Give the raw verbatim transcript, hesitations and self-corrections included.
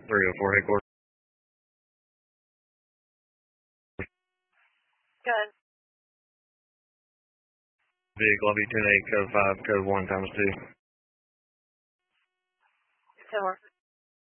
three oh four headquarters. Good. Vehicle, I'll be ten eight, code five, code one times two. Sure.